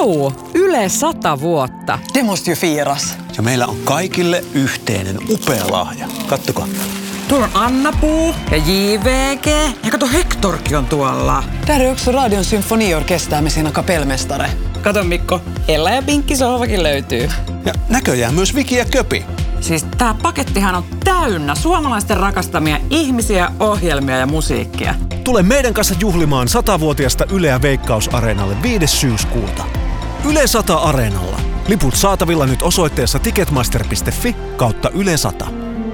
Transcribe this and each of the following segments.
Yle 100 vuotta. Det måste ju firas. Ja meillä on kaikille yhteinen upea lahja. Kattokaa. Tuolla on Anna-Puu ja JVG. Ja kato, Hectorkin on tuolla. Där är också Radion symfoniorkester med sina kapellmästare. Kato Mikko, Ella ja Pinkki sohvakin löytyy. Ja näköjään myös Viki ja Köpi. Siis tää pakettihan on täynnä suomalaisten rakastamia ihmisiä, ohjelmia ja musiikkia. Tule meidän kanssa juhlimaan 100-vuotiasta Yleä Veikkaus-areenalle 5. syyskuuta. Yle 100 Areenalla. Liput saatavilla nyt osoitteessa ticketmaster.fi/Yle 100.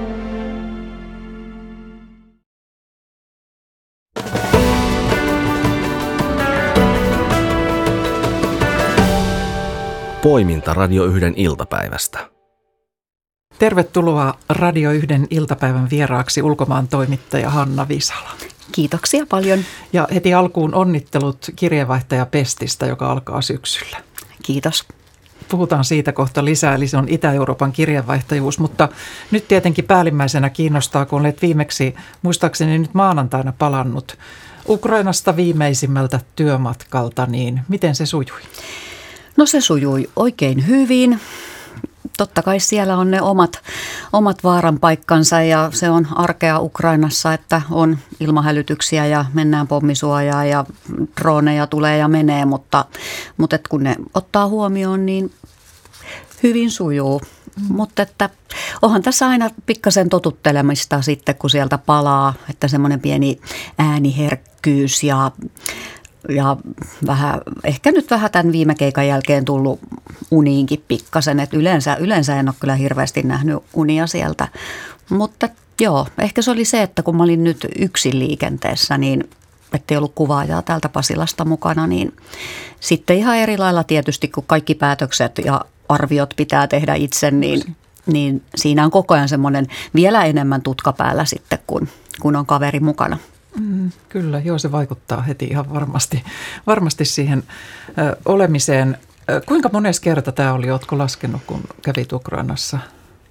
Poiminta Radio 1 iltapäivästä. Tervetuloa Radio 1 iltapäivän vieraaksi ulkomaan toimittaja Hanna Visala. Kiitoksia paljon. Ja heti alkuun onnittelut kirjeenvaihtaja Pestistä, joka alkaa syksyllä. Kiitos. Puhutaan siitä kohta lisää, eli se on Itä-Euroopan kirjeenvaihtajuus, mutta nyt tietenkin päällimmäisenä kiinnostaa, kun olet viimeksi, muistaakseni nyt maanantaina palannut Ukrainasta viimeisimmältä työmatkalta, niin miten se sujui? No se sujui oikein hyvin. Totta kai siellä on ne omat vaaran paikkansa ja se on arkea Ukrainassa, että on ilmahälytyksiä ja mennään pommisuojaan ja droneja tulee ja menee, mutta et kun ne ottaa huomioon, niin hyvin sujuu. Mutta että onhan tässä aina pikkasen totuttelemista sitten, kun sieltä palaa, että semmoinen pieni ääniherkkyys ja ehkä nyt vähän tämän viime keikan jälkeen tullut uniinkin pikkasen, että yleensä en ole kyllä hirveästi nähnyt unia sieltä. Mutta joo, ehkä se oli se, että kun mä olin nyt yksin liikenteessä, niin ettei ollut kuvaajaa täältä Pasilasta mukana, niin sitten ihan eri lailla tietysti, kun kaikki päätökset ja arviot pitää tehdä itse, niin siinä on koko ajan semmoinen vielä enemmän tutka päällä sitten, kun on kaveri mukana. Kyllä, joo, se vaikuttaa heti ihan varmasti siihen olemiseen. Kuinka mones kerta tämä oli, ootko laskenut, kun kävit Ukrainassa?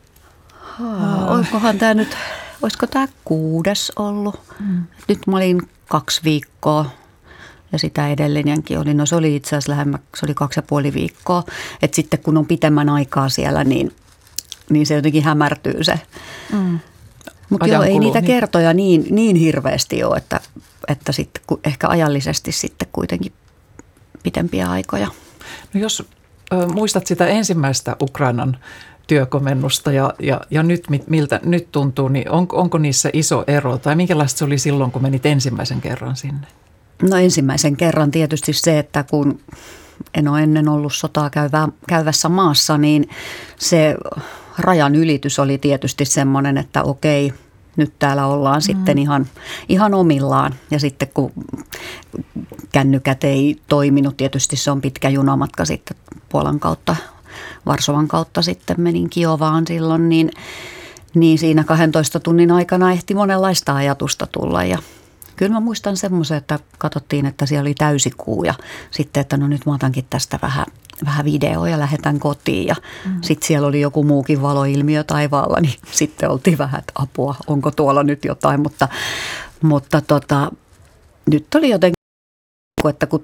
Olisikohan tämä nyt, olisiko tämä 6. ollut? Nyt mä olin 2 viikkoa ja sitä edellinenkin oli. No se oli itse asiassa se oli 2,5 viikkoa. Että sitten kun on pitemmän aikaa siellä, niin se jotenkin hämärtyy se. Mutta joo, ei niitä kertoja niin hirveästi ole, että sitten ehkä ajallisesti sitten kuitenkin pitempiä aikoja. No jos muistat sitä ensimmäistä Ukrainan työkomennusta ja miltä nyt tuntuu, niin onko niissä iso ero tai minkälaista se oli silloin, kun menit ensimmäisen kerran sinne? No ensimmäisen kerran tietysti se, että kun en ole ennen ollut sotaa käyvässä maassa, niin se rajan ylitys oli tietysti semmoinen, että okei, nyt täällä ollaan sitten ihan omillaan. Ja sitten kun kännykät ei toiminut, tietysti se on pitkä junamatka sitten Puolan kautta, Varsovan kautta sitten menin Kiovaan silloin, niin siinä 12 tunnin aikana ehti monenlaista ajatusta tulla. Ja kyllä mä muistan semmoisen, että katsottiin, että siellä oli täysikuu ja sitten, että no nyt mä otankin tästä vähän videoa ja lähdetään kotiin ja sitten siellä oli joku muukin valoilmiö taivaalla, niin sitten oltiin vähän, että apua, onko tuolla nyt jotain, mutta nyt oli jotenkin, että kun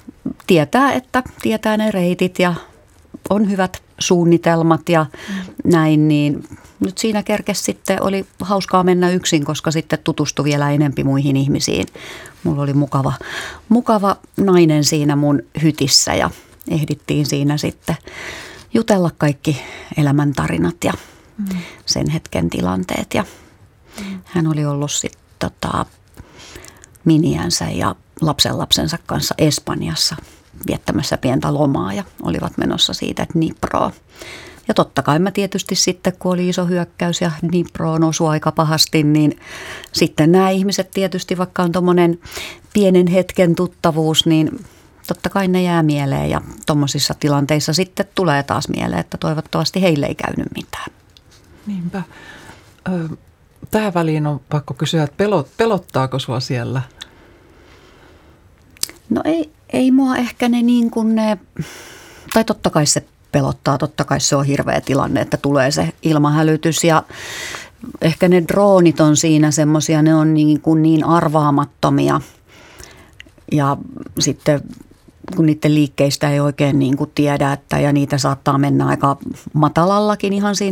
tietää ne reitit ja on hyvät suunnitelmat ja näin, niin nyt siinä kerkesi sitten, oli hauskaa mennä yksin, koska sitten tutustui vielä enempi muihin ihmisiin. Mulla oli mukava nainen siinä mun hytissä ja ehdittiin siinä sitten jutella kaikki elämäntarinat ja sen hetken tilanteet. Ja hän oli ollut sitten miniänsä ja lapsensa kanssa Espanjassa viettämässä pientä lomaa ja olivat menossa siitä Dniproon. Ja totta kai mä tietysti sitten, kun oli iso hyökkäys ja Dniproon osui aika pahasti, niin sitten nämä ihmiset tietysti, vaikka on tommoinen pienen hetken tuttavuus, niin totta kai ne jää mieleen ja tommosissa tilanteissa sitten tulee taas mieleen, että toivottavasti heille ei käynyt mitään. Niinpä. Tähän väliin on pakko kysyä, että pelottaako sua siellä? No ei mua ehkä ne niin kuin ne, tai totta kai se pelottaa, totta kai se on hirveä tilanne, että tulee se ilmahälytys ja ehkä ne droonit on siinä semmoisia, ne on niin arvaamattomia ja sitten kun niiden liikkeistä ei oikein niin kuin tiedä, ja niitä saattaa mennä aika matalallakin ihan siinä